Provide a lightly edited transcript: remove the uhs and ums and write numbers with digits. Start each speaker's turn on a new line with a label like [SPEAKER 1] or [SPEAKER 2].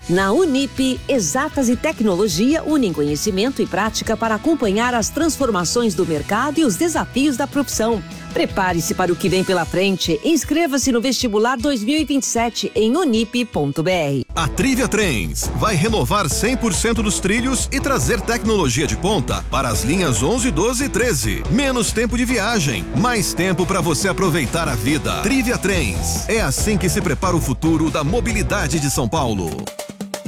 [SPEAKER 1] Na Unip, Exatas e Tecnologia unem conhecimento e prática para acompanhar as transformações do mercado e os desafios da profissão. Prepare-se para o que vem pela frente. Inscreva-se no vestibular 2027 em unip.br.
[SPEAKER 2] A Trivia Trens vai renovar 100% dos trilhos e trazer tecnologia de ponta para as linhas 11, 12 e 13. Menos tempo de viagem, mais tempo para você aproveitar a vida. Trivia Trens. É assim que se prepara o futuro da mobilidade de São Paulo.